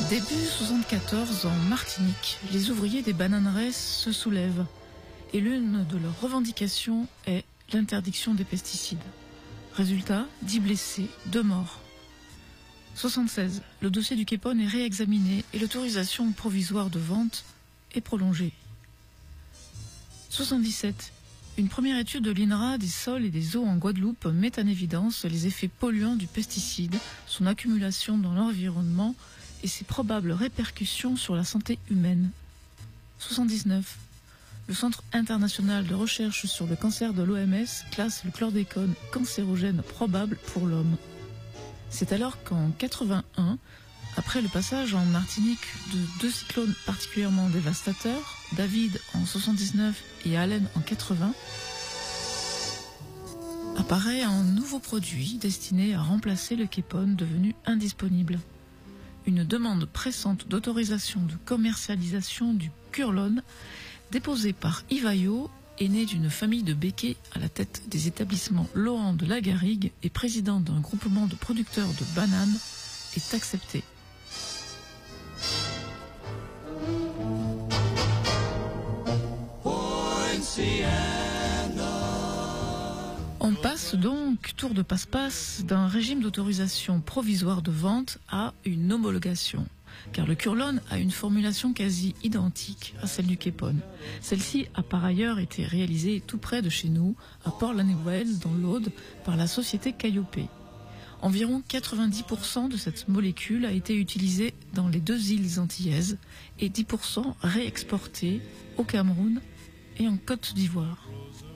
Début 74, en Martinique, les ouvriers des bananeraies se soulèvent et l'une de leurs revendications est l'interdiction des pesticides. Résultat, 10 blessés, 2 morts. 76, le dossier du Képone est réexaminé et l'autorisation provisoire de vente est prolongée. 77, une première étude de l'INRA des sols et des eaux en Guadeloupe met en évidence les effets polluants du pesticide, son accumulation dans l'environnement et ses probables répercussions sur la santé humaine. 79. Le Centre international de recherche sur le cancer de l'OMS classe le chlordécone cancérogène probable pour l'homme. C'est alors qu'en 81, après le passage en Martinique de 2 cyclones particulièrement dévastateurs, David en 79 et Allen en 80, apparaît un nouveau produit destiné à remplacer le Képone devenu indisponible. Une demande pressante d'autorisation de commercialisation du Curlone, déposée par Ivaio, est née d'une famille de béquets à la tête des établissements Laurent de la Garrigue et président d'un groupement de producteurs de bananes, est acceptée. On passe donc, tour de passe-passe, d'un régime d'autorisation provisoire de vente à une homologation. Car le Curlone a une formulation quasi identique à celle du Képone. Celle-ci a par ailleurs été réalisée tout près de chez nous, à Port-la-Nouvelle, dans l'Aude, par la société Calliope. Environ 90% de cette molécule a été utilisée dans les 2 îles antillaises et 10% réexportée au Cameroun et en Côte d'Ivoire.